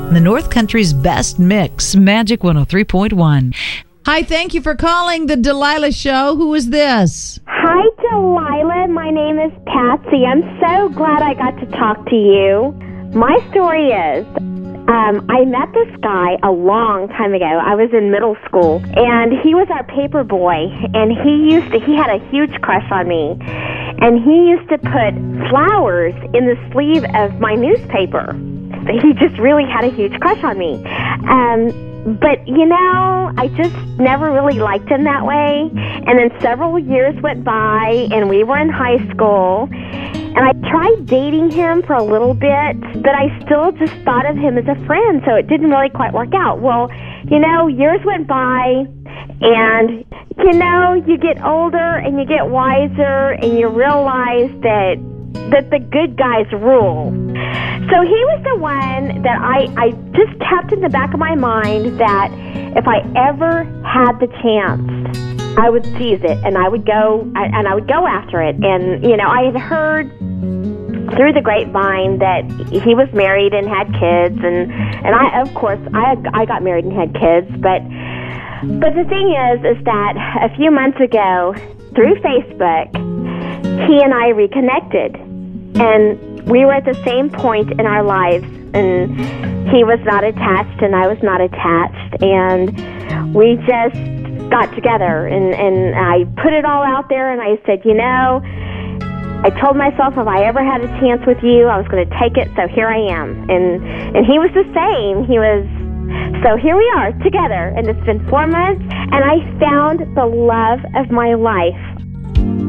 The North Country's best mix, Magic 103.1. Hi, thank you for calling the Delilah Show. Who is this? Hi, Delilah. My name is Patsy. I'm so glad I got to talk to you. My story is, I met this guy a long time ago. I was in middle school, and he was our paper boy, and he had a huge crush on me, and he used to put flowers in the sleeve of my newspaper. He just really had a huge crush on me. But, I just never really liked him that way. And then several years went by, and we were in high school. And I tried dating him for a little bit, but I still just thought of him as a friend, so it didn't really quite work out. Well, years went by, and, you get older, and you get wiser, and you realize that the good guys rule. So he was the one that I just kept in the back of my mind that if I ever had the chance, I would seize it, and I would go after it. And I had heard through the grapevine that he was married and had kids, and I, of course, I got married and had kids. But the thing is that a few months ago, through Facebook, he and I reconnected, and we were at the same point in our lives, and he was not attached and I was not attached, and we just got together, and I put it all out there, and I said, I told myself if I ever had a chance with you, I was going to take it, so here I am. And he was the same. So here we are together, and it's been 4 months, and I found the love of my life.